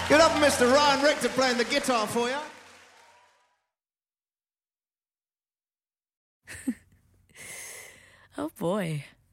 Give it up for Mr. Ryan Richter playing the guitar for you. Oh boy.